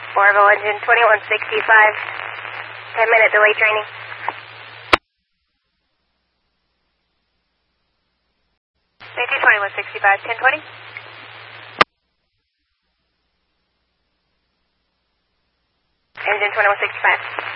Orville, engine 2165. 10-minute delay training. Engine 2165, 1020. Engine 2165.